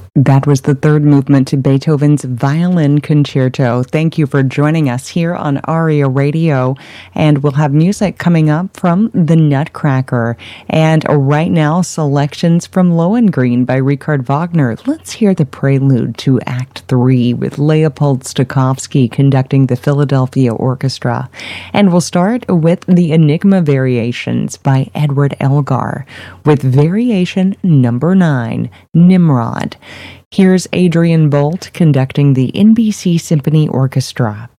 That was the third movement to Beethoven's Violin Concerto. Thank you for joining us here on ARIA Radio. And we'll have music coming up from The Nutcracker. And right now, selections from Lohengrin by Richard Wagner. Let's hear the prelude to Act 3 with Leopold Stokowski conducting the Philadelphia Orchestra. And we'll start with the Enigma Variations by Edward Elgar with Variation Number 9, Nimrod. Here's Adrian Bolt conducting the NBC Symphony Orchestra.